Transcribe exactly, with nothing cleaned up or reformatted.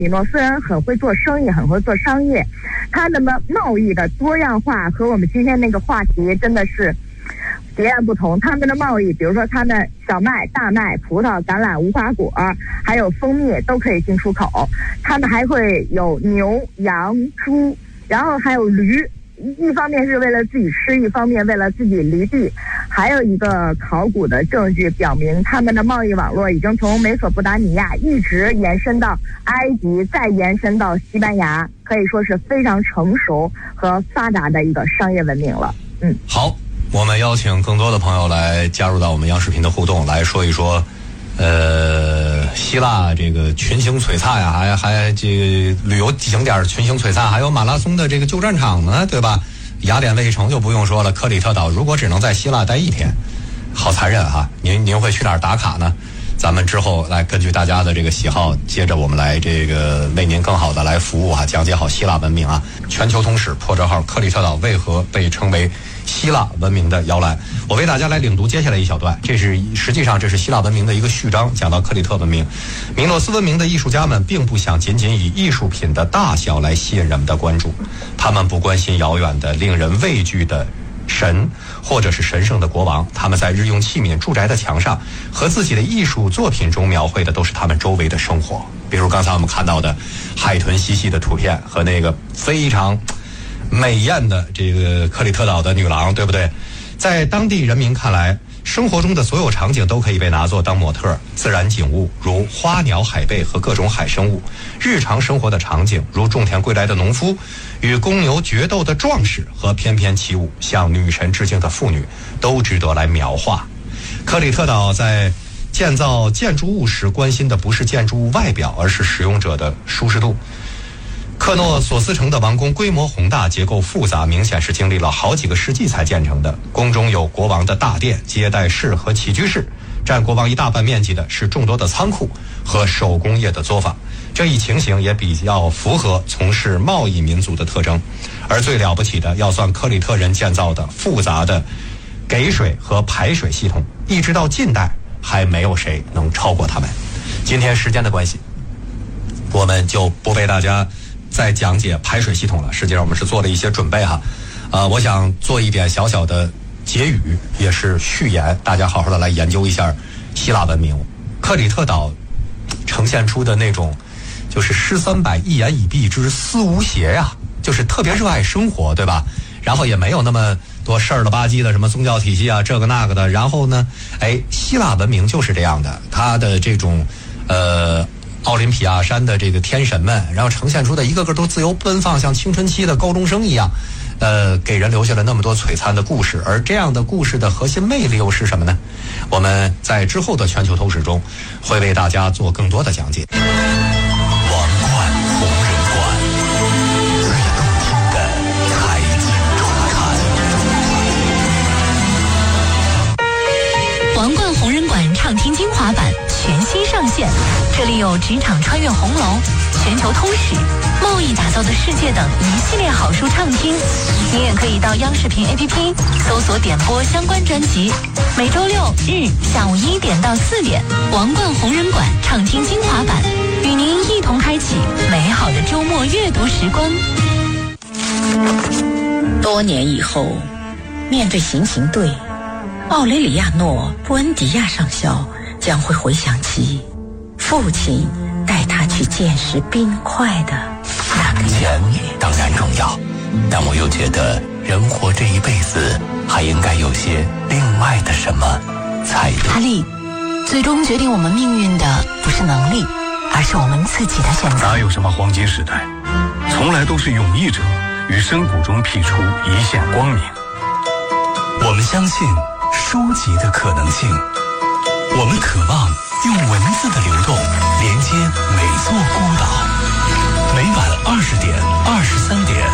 匹诺虽然很会做生意，很会做商业，它的贸易的多样化和我们今天那个话题真的是截然不同。他们的贸易，比如说他们小麦、大麦、葡萄、橄榄、无花果，还有蜂蜜都可以进出口。他们还会有牛、羊、猪，然后还有驴。一方面是为了自己吃，一方面为了自己犁地。还有一个考古的证据表明，他们的贸易网络已经从美索不达米亚一直延伸到埃及，再延伸到西班牙，可以说是非常成熟和发达的一个商业文明了。嗯， 好，我们邀请更多的朋友来加入到我们央视频的互动，来说一说呃，希腊这个群星璀璨呀，还还这个旅游景点群星璀璨，还有马拉松的这个旧战场呢，对吧？雅典卫城就不用说了，克里特岛如果只能在希腊待一天，好残忍哈！您您会去哪儿打卡呢？咱们之后来根据大家的这个喜好，接着我们来这个为您更好的来服务啊，讲解好希腊文明啊。全球通史破折号，克里特岛为何被称为希腊文明的摇篮？我为大家来领读接下来一小段，这是实际上这是希腊文明的一个序章，讲到克里特文明。米诺斯文明的艺术家们并不想仅仅以艺术品的大小来吸引人们的关注，他们不关心遥远的令人畏惧的神或者是神圣的国王，他们在日用器皿、住宅的墙上和自己的艺术作品中描绘的都是他们周围的生活。比如刚才我们看到的海豚嬉戏的图片和那个非常美艳的这个克里特岛的女郎，对不对？在当地人民看来，生活中的所有场景都可以被拿作当模特，自然景物如花鸟海贝和各种海生物，日常生活的场景如种田归来的农夫，与公牛决斗的壮士和翩翩起舞向女神致敬的妇女，都值得来描画。克里特岛在建造建筑物时关心的不是建筑物外表，而是使用者的舒适度。克诺索斯城的王宫规模宏大，结构复杂，明显是经历了好几个世纪才建成的。宫中有国王的大殿、接待室和起居室，占国王一大半面积的是众多的仓库和手工业的作坊。这一情形也比较符合从事贸易民族的特征。而最了不起的要算克里特人建造的复杂的给水和排水系统，一直到近代还没有谁能超过他们。今天时间的关系，我们就不为大家再讲解排水系统了，实际上我们是做了一些准备哈，呃，我想做一点小小的结语，也是序言，大家好好的来研究一下希腊文明。克里特岛呈现出的那种就是诗三百一言以蔽之思无邪呀、啊，就是特别热爱生活，对吧？然后也没有那么多事儿了吧唧的什么宗教体系啊，这个那个的。然后呢，哎，希腊文明就是这样的，它的这种呃。奥林匹亚山的这个天神们，然后呈现出的一个个都自由奔放，像青春期的高中生一样，呃，给人留下了那么多璀璨的故事。而这样的故事的核心魅力又是什么呢？我们在之后的全球通史中会为大家做更多的讲解。 王冠红人馆，最动听的财经周刊。 王冠红人馆畅听精华版全新上线，这里有职场穿越红楼、全球通史、贸易打造的世界等一系列好书畅听。你也可以到央视频 A P P 搜索点播相关专辑。每周六日下午一点到四点，王冠红人馆畅听精华版，与您一同开启美好的周末阅读时光。 多年以后，面对行刑队，奥雷里亚诺·布恩迪亚上校将会回想起父亲带他去见识冰块的那个钱当然重要，但我又觉得人活这一辈子还应该有些另外的什么才对。 哈利，最终决定我们命运的不是能力，而是我们自己的选择。 哪有什么黄金时代，从来都是勇毅者于深谷中辟出一线光明。 我们相信书籍的可能性，我们渴望用文字的流动连接每座孤岛。每晚二十点、二十三点。